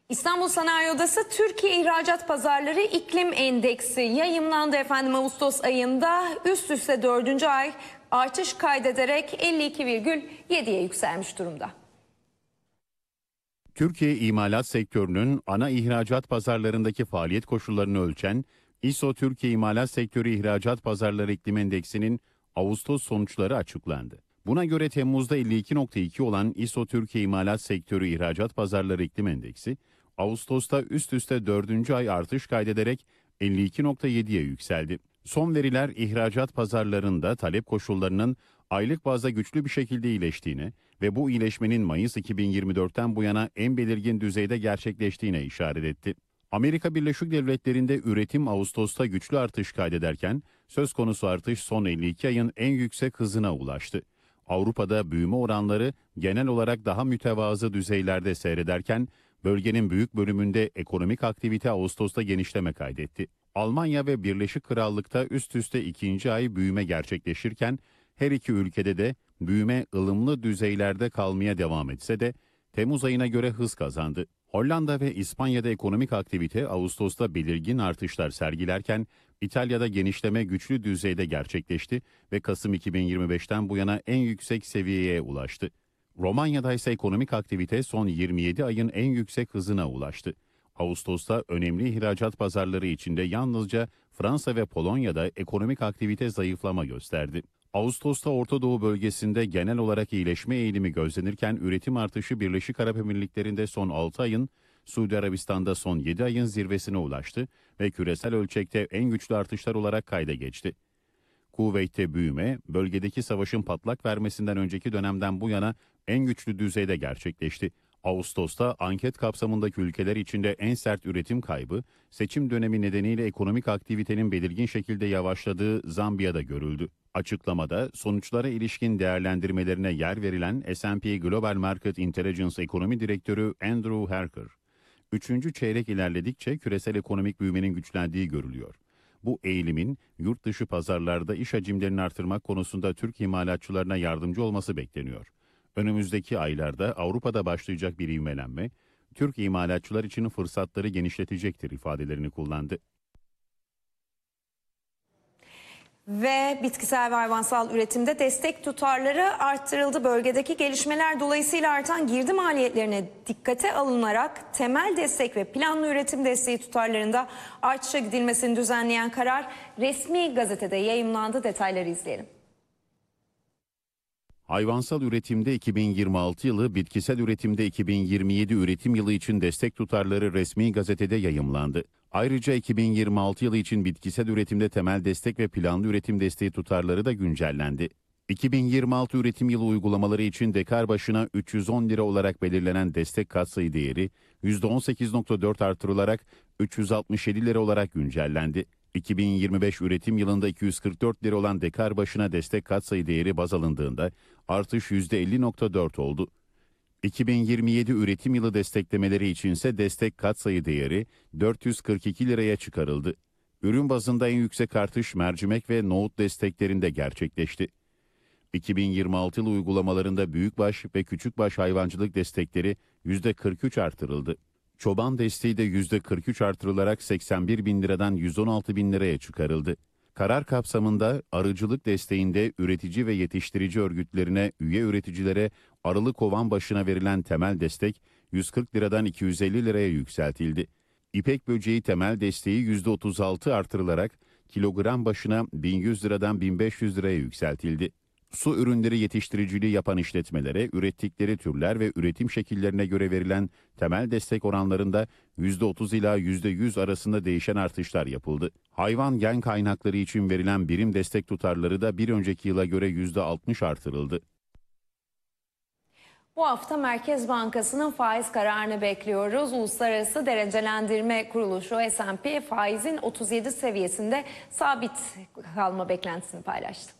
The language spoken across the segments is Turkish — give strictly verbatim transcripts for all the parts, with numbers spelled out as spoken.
İstanbul Sanayi Odası Türkiye İhracat Pazarları İklim Endeksi yayımlandı efendim. Ağustos ayında üst üste dördüncü ay artış kaydederek elli iki virgül yediye yükselmiş durumda. Türkiye imalat sektörünün ana ihracat pazarlarındaki faaliyet koşullarını ölçen İ S O Türkiye İmalat Sektörü İhracat Pazarları İklim Endeksi'nin Ağustos sonuçları açıklandı. Buna göre Temmuz'da elli iki nokta iki olan İ S O Türkiye İmalat Sektörü İhracat Pazarları İklim Endeksi, Ağustos'ta üst üste dördüncü ay artış kaydederek elli iki nokta yediye yükseldi. Son veriler ihracat pazarlarında talep koşullarının aylık bazda güçlü bir şekilde iyileştiğini ve bu iyileşmenin Mayıs iki bin yirmi dörtten bu yana en belirgin düzeyde gerçekleştiğine işaret etti. Amerika Birleşik Devletleri'nde üretim Ağustos'ta güçlü artış kaydederken söz konusu artış son elli iki ayın en yüksek hızına ulaştı. Avrupa'da büyüme oranları genel olarak daha mütevazı düzeylerde seyrederken bölgenin büyük bölümünde ekonomik aktivite Ağustos'ta genişleme kaydetti. Almanya ve Birleşik Krallık'ta üst üste ikinci ay büyüme gerçekleşirken her iki ülkede de büyüme ılımlı düzeylerde kalmaya devam etse de Temmuz ayına göre hız kazandı. Hollanda ve İspanya'da ekonomik aktivite Ağustos'ta belirgin artışlar sergilerken İtalya'da genişleme güçlü düzeyde gerçekleşti ve Kasım iki bin yirmi beşten bu yana en yüksek seviyeye ulaştı. Romanya'da ise ekonomik aktivite son yirmi yedi ayın en yüksek hızına ulaştı. Ağustos'ta önemli ihracat pazarları içinde yalnızca Fransa ve Polonya'da ekonomik aktivite zayıflama gösterdi. Ağustos'ta Orta Doğu bölgesinde genel olarak iyileşme eğilimi gözlenirken üretim artışı Birleşik Arap Emirlikleri'nde son altı ayın, Suudi Arabistan'da son yedi ayın zirvesine ulaştı ve küresel ölçekte en güçlü artışlar olarak kayda geçti. Kuveyt'te büyüme, bölgedeki savaşın patlak vermesinden önceki dönemden bu yana en güçlü düzeyde gerçekleşti. Ağustos'ta anket kapsamındaki ülkeler içinde en sert üretim kaybı, seçim dönemi nedeniyle ekonomik aktivitenin belirgin şekilde yavaşladığı Zambiya'da görüldü. Açıklamada sonuçlara ilişkin değerlendirmelerine yer verilen S and P Global Market Intelligence Ekonomi Direktörü Andrew Harker, üçüncü çeyrek ilerledikçe küresel ekonomik büyümenin güçlendiği görülüyor. Bu eğilimin yurt dışı pazarlarda iş hacimlerini artırmak konusunda Türk imalatçılarına yardımcı olması bekleniyor. Önümüzdeki aylarda Avrupa'da başlayacak bir ivmelenme, Türk imalatçılar için fırsatları genişletecektir ifadelerini kullandı. Ve bitkisel ve hayvansal üretimde destek tutarları arttırıldı. Bölgedeki gelişmeler dolayısıyla artan girdi maliyetlerine dikkate alınarak temel destek ve planlı üretim desteği tutarlarında artışa gidilmesini düzenleyen karar resmi gazetede yayımlandı. Detayları izleyelim. Hayvansal üretimde iki bin yirmi altı yılı, bitkisel üretimde iki bin yirmi yedi üretim yılı için destek tutarları resmi gazetede yayımlandı. Ayrıca iki bin yirmi altı yılı için bitkisel üretimde temel destek ve planlı üretim desteği tutarları da güncellendi. iki bin yirmi altı üretim yılı uygulamaları için dekar başına üç yüz on lira olarak belirlenen destek katsayı değeri yüzde on sekiz nokta dört artırılarak üç yüz altmış yedi lira olarak güncellendi. iki bin yirmi beş üretim yılında iki yüz kırk dört lira olan dekar başına destek katsayı değeri baz alındığında artış yüzde elli nokta dört oldu. iki bin yirmi yedi üretim yılı desteklemeleri içinse destek katsayı değeri dört yüz kırk iki liraya çıkarıldı. Ürün bazında en yüksek artış mercimek ve nohut desteklerinde gerçekleşti. iki bin yirmi altı yılı uygulamalarında büyükbaş ve küçükbaş hayvancılık destekleri yüzde kırk üç artırıldı. Çoban desteği de yüzde kırk üç artırılarak seksen bir bin liradan yüz on altı bin liraya çıkarıldı. Karar kapsamında arıcılık desteğinde üretici ve yetiştirici örgütlerine, üye üreticilere arılı kovan başına verilen temel destek yüz kırk liradan iki yüz elli liraya yükseltildi. İpek böceği temel desteği yüzde otuz altı artırılarak kilogram başına bin yüz liradan bin beş yüz liraya yükseltildi. Su ürünleri yetiştiriciliği yapan işletmelere ürettikleri türler ve üretim şekillerine göre verilen temel destek oranlarında yüzde otuz ila yüzde yüz arasında değişen artışlar yapıldı. Hayvan gen kaynakları için verilen birim destek tutarları da bir önceki yıla göre yüzde altmış artırıldı. Bu hafta Merkez Bankası'nın faiz kararını bekliyoruz. Uluslararası Derecelendirme Kuruluşu S and P faizin otuz yedi seviyesinde sabit kalma beklentisini paylaştı.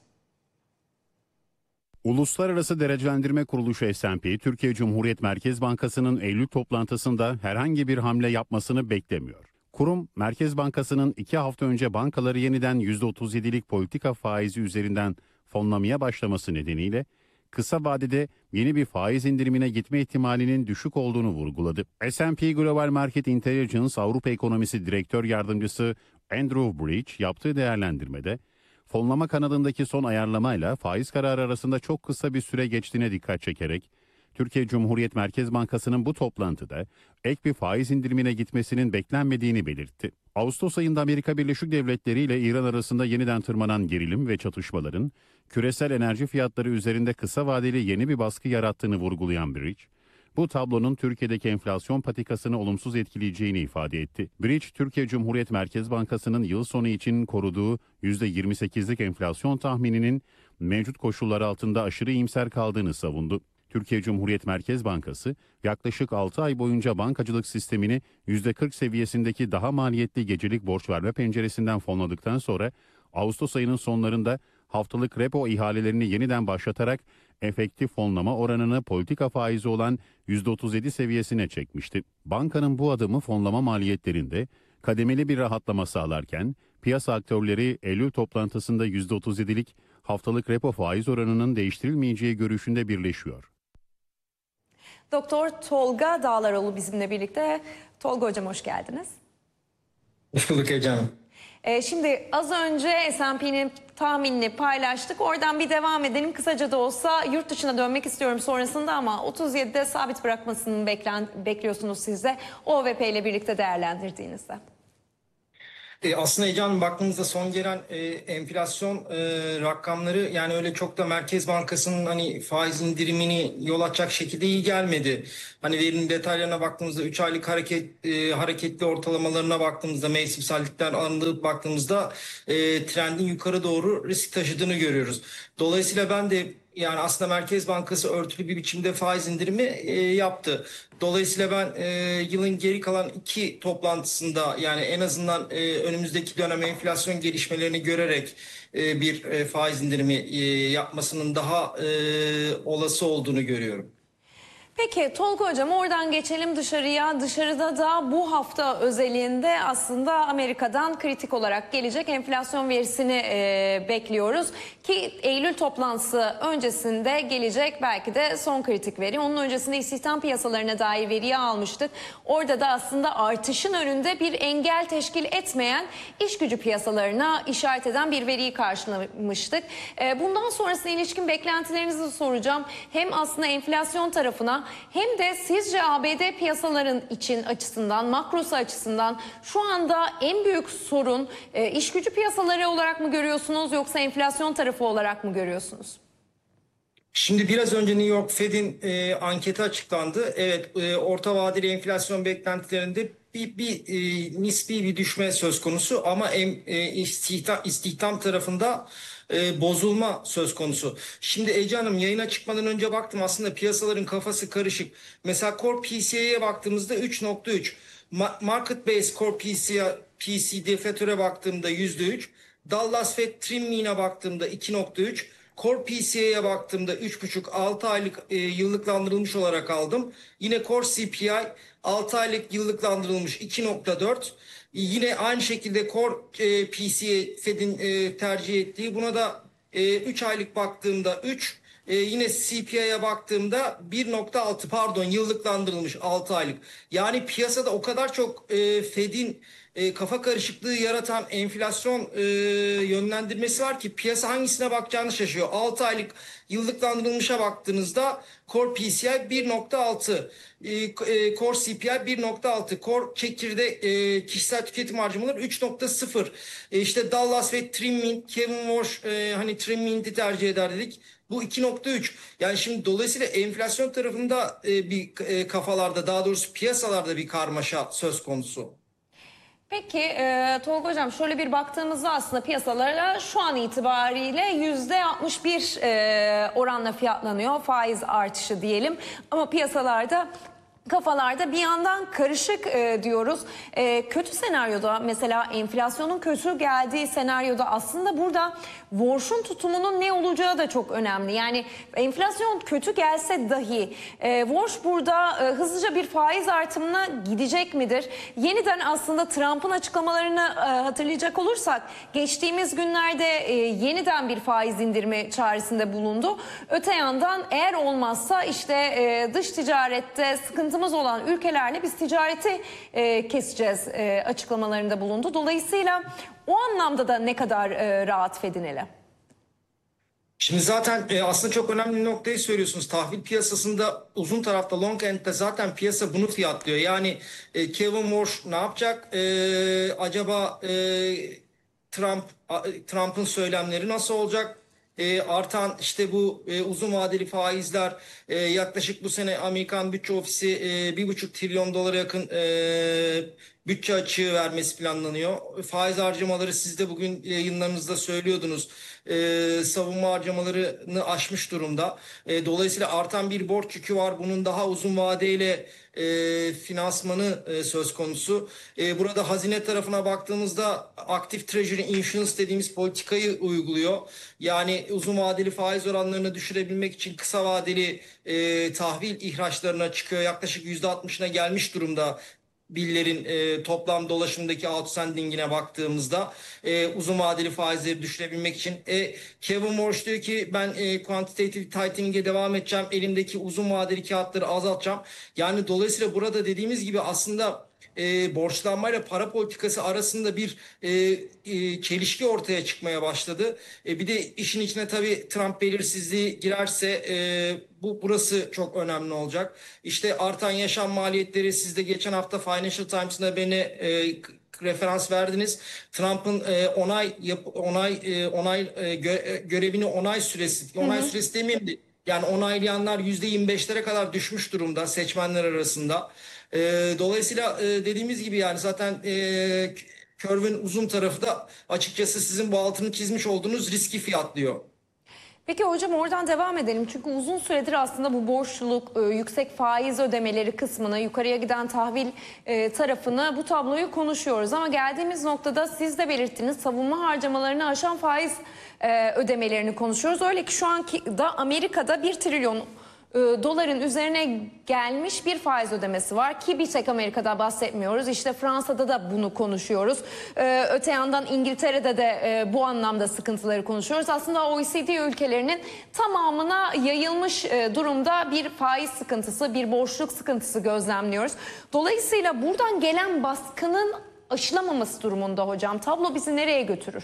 Uluslararası Derecelendirme Kuruluşu S and P, Türkiye Cumhuriyet Merkez Bankası'nın Eylül toplantısında herhangi bir hamle yapmasını beklemiyor. Kurum, Merkez Bankası'nın iki hafta önce bankaları yeniden yüzde otuz yedilik politika faizi üzerinden fonlamaya başlaması nedeniyle kısa vadede yeni bir faiz indirimine gitme ihtimalinin düşük olduğunu vurguladı. S and P Global Market Intelligence Avrupa Ekonomisi Direktör Yardımcısı Andrew Breach yaptığı değerlendirmede, fonlama kanadındaki son ayarlamayla faiz kararı arasında çok kısa bir süre geçtiğine dikkat çekerek, Türkiye Cumhuriyet Merkez Bankası'nın bu toplantıda ek bir faiz indirimine gitmesinin beklenmediğini belirtti. Ağustos ayında Amerika Birleşik Devletleri ile İran arasında yeniden tırmanan gerilim ve çatışmaların küresel enerji fiyatları üzerinde kısa vadeli yeni bir baskı yarattığını vurgulayan Breach, bu tablonun Türkiye'deki enflasyon patikasını olumsuz etkileyeceğini ifade etti. Breach, Türkiye Cumhuriyet Merkez Bankası'nın yıl sonu için koruduğu yüzde yirmi sekizlik enflasyon tahmininin mevcut koşullar altında aşırı iyimser kaldığını savundu. Türkiye Cumhuriyet Merkez Bankası yaklaşık altı ay boyunca bankacılık sistemini yüzde kırk seviyesindeki daha maliyetli gecelik borç verme penceresinden fonladıktan sonra Ağustos ayının sonlarında haftalık repo ihalelerini yeniden başlatarak efektif fonlama oranını politika faizi olan yüzde otuz yedi seviyesine çekmişti. Bankanın bu adımı fonlama maliyetlerinde kademeli bir rahatlama sağlarken piyasa aktörleri Eylül toplantısında yüzde otuz yedilik haftalık repo faiz oranının değiştirilmeyeceği görüşünde birleşiyor. Doktor Tolga Dağlaroğlu bizimle birlikte. Tolga Hocam hoş geldiniz. Hoş bulduk Ece Hanım. Ee, şimdi az önce S and P'nin tahminini paylaştık. Oradan bir devam edelim. Kısaca da olsa yurt dışına dönmek istiyorum sonrasında ama otuz yedide sabit bırakmasını beklen, bekliyorsunuz siz de. O V P ile birlikte değerlendirdiğinizde. E, aslında Ece Hanım baktığımızda son gelen e, enflasyon e, rakamları yani öyle çok da Merkez Bankası'nın hani faiz indirimini yol açacak şekilde iyi gelmedi. Hani verinin detaylarına baktığımızda üç aylık hareket e, hareketli ortalamalarına baktığımızda mevsimsellikten arındırıp baktığımızda e, trendin yukarı doğru risk taşıdığını görüyoruz. Dolayısıyla ben de yani aslında Merkez Bankası örtülü bir biçimde faiz indirimi e, yaptı. Dolayısıyla ben e, yılın geri kalan iki toplantısında yani en azından e, önümüzdeki dönem enflasyon gelişmelerini görerek e, bir e, faiz indirimi e, yapmasının daha e, olası olduğunu görüyorum. Peki Tolga Hocam oradan geçelim dışarıya. Dışarıda da bu hafta özelinde aslında Amerika'dan kritik olarak gelecek enflasyon verisini e, bekliyoruz. Ki Eylül toplantısı öncesinde gelecek belki de son kritik veri. Onun öncesinde istihdam piyasalarına dair veriyi almıştık. Orada da aslında artışın önünde bir engel teşkil etmeyen iş gücü piyasalarına işaret eden bir veriyi karşılamıştık. E, bundan sonrasına ilişkin beklentilerinizi soracağım. Hem aslında enflasyon tarafına hem de sizce A B D piyasaların için açısından, makrosu açısından şu anda en büyük sorun e, iş gücü piyasaları olarak mı görüyorsunuz yoksa enflasyon tarafı olarak mı görüyorsunuz? Şimdi biraz önce New York Fed'in e, anketi açıklandı. Evet, e, orta vadeli enflasyon beklentilerinde bir, bir e, nispi bir düşme söz konusu ama em, e, istihdam, istihdam tarafında e, bozulma söz konusu. Şimdi Ece Hanım yayına çıkmadan önce baktım aslında piyasaların kafası karışık. Mesela Core P C E'ye baktığımızda üç nokta üç. Ma- Market Based Core P C, P C deflatör'e baktığımda yüzde üç. Dallas Fed Trim Mean'e baktığımda iki nokta üç. Core P C E'ye baktığımda üç buçuk altı aylık e, yıllıklandırılmış olarak aldım. Yine Core C P I altı aylık yıllıklandırılmış iki nokta dört. E, yine aynı şekilde Core e, P C E Fed'in e, tercih ettiği buna da e, üç aylık baktığımda üç. E, yine C P I'ye baktığımda bir nokta altı pardon yıllıklandırılmış altı aylık. Yani piyasada o kadar çok e, Fed'in e, kafa karışıklığı yaratan enflasyon e, yönlendirmesi var ki piyasa hangisine bakacağını şaşıyor. altı aylık yıllıklandırılmışa baktığınızda Core P C I bir nokta altı, e, e, Core C P I bir nokta altı, Core çekirdek e, kişisel tüketim harcamaları üç nokta sıfır. E, işte Dallas ve Trim Mint, Kevin Walsh e, hani Trim Mint'i tercih eder dedik. Bu iki nokta üç. Yani şimdi dolayısıyla enflasyon tarafında e, bir e, kafalarda daha doğrusu piyasalarda bir karmaşa söz konusu. Peki e, Tolga Hocam şöyle bir baktığımızda aslında piyasalara şu an itibariyle yüzde altmış bir e, oranla fiyatlanıyor faiz artışı diyelim. Ama piyasalarda kafalarda bir yandan karışık e, diyoruz. E, kötü senaryoda, mesela enflasyonun kötü geldiği senaryoda aslında burada Warsh'un tutumunun ne olacağı da çok önemli. Yani enflasyon kötü gelse dahi e, Warsh burada e, hızlıca bir faiz artımına gidecek midir? Yeniden aslında Trump'ın açıklamalarını e, hatırlayacak olursak geçtiğimiz günlerde e, yeniden bir faiz indirme çağrısında bulundu. Öte yandan eğer olmazsa işte e, dış ticarette sıkıntı olan ülkelerle biz ticareti e, keseceğiz e, açıklamalarında bulundu. Dolayısıyla o anlamda da ne kadar e, rahat Fed'inele? Şimdi zaten e, aslında çok önemli bir noktayı söylüyorsunuz. Tahvil piyasasında uzun tarafta long end'de zaten piyasa bunu fiyatlıyor. Yani e, Kevin Warsh ne yapacak? E, acaba e, Trump Trump'ın söylemleri nasıl olacak? E, artan işte bu e, uzun vadeli faizler, e, yaklaşık bu sene Amerikan Bütçe Ofisi e, bir buçuk trilyon dolara yakın e, bütçe açığı vermesi planlanıyor. Faiz harcamaları siz de bugün yayınlarınızda söylüyordunuz. E, savunma harcamalarını aşmış durumda. E, dolayısıyla artan bir borç yükü var. Bunun daha uzun vadeyle e, finansmanı e, söz konusu. E, burada hazine tarafına baktığımızda Active Treasury Insurance dediğimiz politikayı uyguluyor. Yani uzun vadeli faiz oranlarını düşürebilmek için kısa vadeli e, tahvil ihraçlarına çıkıyor. Yaklaşık yüzde altmışına gelmiş durumda. Billerin e, toplam dolaşımdaki outstanding'ine baktığımızda e, uzun vadeli faizleri düşürebilmek için e, Kevin Warsh diyor ki ben e, quantitative tightening'e devam edeceğim. Elimdeki uzun vadeli kağıtları azaltacağım. Yani dolayısıyla burada dediğimiz gibi aslında e, borçlanmayla para politikası arasında bir e, e, çelişki ortaya çıkmaya başladı. E, bir de işin içine tabii Trump belirsizliği girerse e, bu burası çok önemli olacak. İşte artan yaşam maliyetleri, siz de geçen hafta Financial Times'ın haberine e, referans verdiniz. Trump'ın e, onay yap, onay e, onay e, gö, görevini onay süresi onay hı hı. süresi demeyeyim de yani onaylayanlar yüzde yirmi beşlere kadar düşmüş durumda seçmenler arasında. E, dolayısıyla e, dediğimiz gibi yani zaten e, curve'ün uzun tarafı da açıkçası sizin bu altını çizmiş olduğunuz riski fiyatlıyor. Peki hocam oradan devam edelim. Çünkü uzun süredir aslında bu borçluluk, e, yüksek faiz ödemeleri kısmını, yukarıya giden tahvil e, tarafını, bu tabloyu konuşuyoruz. Ama geldiğimiz noktada siz de belirttiniz, savunma harcamalarını aşan faiz e, ödemelerini konuşuyoruz. Öyle ki şu anki da Amerika'da bir trilyon doların üzerine gelmiş bir faiz ödemesi var ki bir tek Amerika'da bahsetmiyoruz. İşte Fransa'da da bunu konuşuyoruz. Ee, öte yandan İngiltere'de de e, bu anlamda sıkıntıları konuşuyoruz. Aslında O E C D ülkelerinin tamamına yayılmış e, durumda bir faiz sıkıntısı, bir borçluk sıkıntısı gözlemliyoruz. Dolayısıyla buradan gelen baskının aşılamaması durumunda hocam tablo bizi nereye götürür?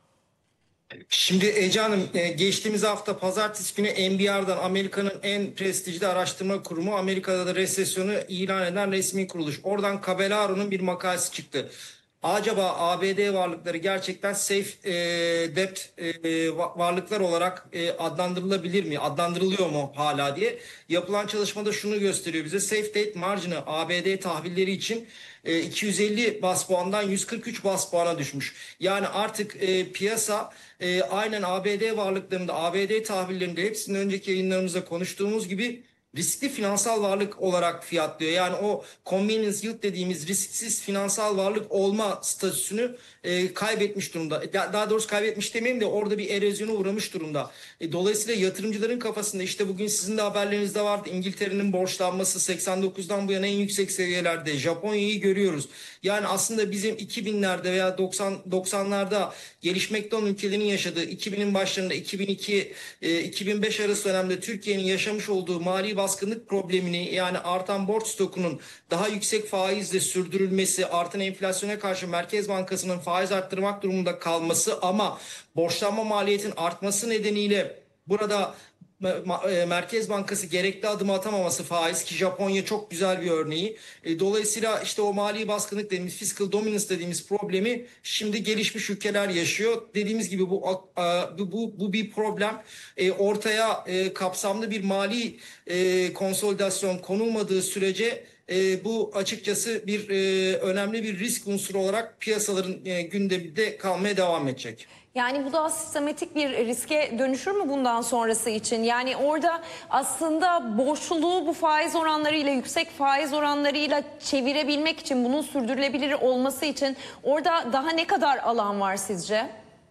Şimdi Ece Hanım, geçtiğimiz hafta pazartesi günü N B R'dan, Amerika'nın en prestijli araştırma kurumu, Amerika'da da resesyonu ilan eden resmi kuruluş. Oradan Cabellaro'nun bir makalesi çıktı. Acaba A B D varlıkları gerçekten safe e, debt e, varlıklar olarak e, adlandırılabilir mi? Adlandırılıyor mu hala diye. Yapılan çalışmada şunu gösteriyor bize. Safe debt marjını A B D tahvilleri için e, iki yüz elli bas puandan yüz kırk üç bas puana düşmüş. Yani artık e, piyasa e, aynen A B D varlıklarında, A B D tahvillerinde hepsinin önceki yayınlarımızda konuştuğumuz gibi riskli finansal varlık olarak fiyatlıyor. Yani o convenience yield dediğimiz risksiz finansal varlık olma statüsünü e, kaybetmiş durumda. Daha doğrusu kaybetmiş demeyeyim de orada bir erozyona uğramış durumda. E, dolayısıyla yatırımcıların kafasında işte bugün sizin de haberlerinizde vardı. İngiltere'nin borçlanması seksen dokuzdan bu yana en yüksek seviyelerde. Japonya'yı görüyoruz. Yani aslında bizim iki binlerde veya doksan doksanlarda gelişmekte olan ülkelerin yaşadığı iki binin başlarında iki bin iki iki bin beş arası dönemde Türkiye'nin yaşamış olduğu mali baskınlık problemini, yani artan borç stokunun daha yüksek faizle sürdürülmesi, artan enflasyona karşı Merkez Bankası'nın faiz arttırmak durumunda kalması ama borçlanma maliyetin artması nedeniyle burada Merkez Bankası gerekli adımı atamaması, faiz, ki Japonya çok güzel bir örneği. Dolayısıyla işte o mali baskınlık dediğimiz, fiscal dominance dediğimiz problemi şimdi gelişmiş ülkeler yaşıyor. Dediğimiz gibi bu bu bu bir problem. Ortaya kapsamlı bir mali konsolidasyon konulmadığı sürece e, bu açıkçası bir e, önemli bir risk unsuru olarak piyasaların e, gündeminde kalmaya devam edecek. Yani bu daha sistematik bir riske dönüşür mü bundan sonrası için? Yani orada aslında borçluluğu bu faiz oranlarıyla, yüksek faiz oranlarıyla çevirebilmek için, bunun sürdürülebilir olması için orada daha ne kadar alan var sizce?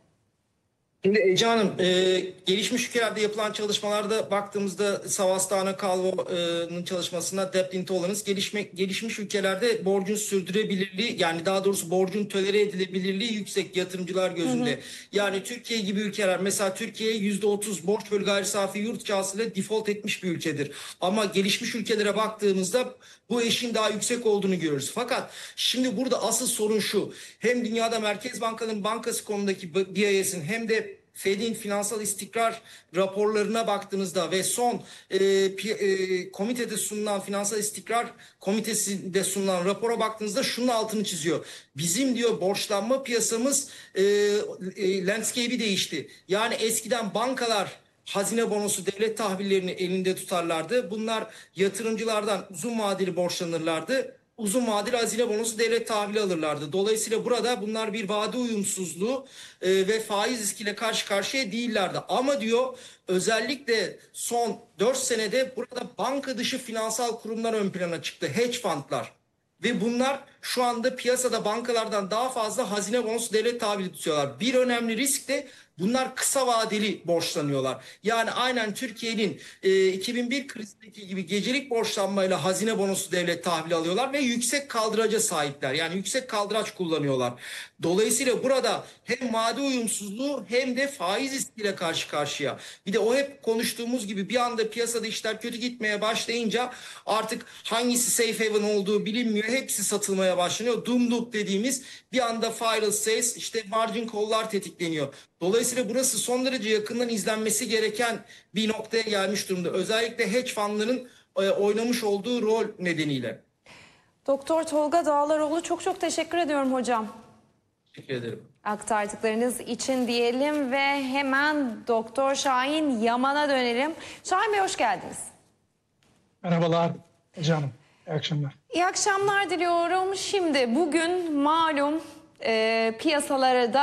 Şimdi Ece Hanım, e, gelişmiş ülkelerde yapılan çalışmalarda baktığımızda Savastano Calvo'nun çalışmasında Debt Intolerance, gelişme, gelişmiş ülkelerde borcun sürdürülebilirliği, yani daha doğrusu borcun tolere edilebilirliği yüksek yatırımcılar gözünde. Hı hı. Yani Türkiye gibi ülkeler, mesela Türkiye yüzde otuz borç bölü gayri safi yurt içi hasıla default etmiş bir ülkedir. Ama gelişmiş ülkelere baktığımızda bu eşiğin daha yüksek olduğunu görürüz. Fakat şimdi burada asıl sorun şu: hem dünyada Merkez Bankaların bankası konudaki B I S'in hem de Fed'in finansal istikrar raporlarına baktığınızda ve son e, e, komitede sunulan finansal istikrar komitesinde sunulan rapora baktığınızda şunun altını çiziyor. Bizim diyor borçlanma piyasamız e, e, landscape'i değişti. Yani eskiden bankalar hazine bonosu, devlet tahvillerini elinde tutarlardı. Bunlar yatırımcılardan uzun vadeli borçlanırlardı. Uzun vadeli hazine bonosu, devlet tahvili alırlardı. Dolayısıyla burada bunlar bir vade uyumsuzluğu e, ve faiz riskiyle karşı karşıya değillerdi. Ama diyor, özellikle son dört senede burada banka dışı finansal kurumlar ön plana çıktı. Hedge fundlar. Ve bunlar şu anda piyasada bankalardan daha fazla hazine bonosu, devlet tahvili tutuyorlar. Bir önemli risk de bunlar kısa vadeli borçlanıyorlar. Yani aynen Türkiye'nin e, iki bin bir krizindeki gibi gecelik borçlanmayla hazine bonosu, devlet tahvili alıyorlar ve yüksek kaldıraca sahipler. Yani yüksek kaldıraç kullanıyorlar. Dolayısıyla burada hem vade uyumsuzluğu hem de faiz riskiyle karşı karşıya. Bir de o hep konuştuğumuz gibi bir anda piyasada işler kötü gitmeye başlayınca artık hangisi safe haven olduğu bilinmiyor. Hepsi satılmaya başlanıyor. Doom loop dediğimiz bir anda final sales, işte margin call'lar tetikleniyor. Dolayısıyla burası son derece yakından izlenmesi gereken bir noktaya gelmiş durumda. Özellikle hedge fundların e, oynamış olduğu rol nedeniyle. Doktor Tolga Dağlaroğlu, çok çok teşekkür ediyorum hocam. Teşekkür ederim. Aktardıklarınız için diyelim ve hemen Doktor Şahin Yaman'a dönelim. Şahin Bey, hoş geldiniz. Merhabalar canım. İyi akşamlar. İyi akşamlar diliyorum. Şimdi bugün malum e, piyasalara da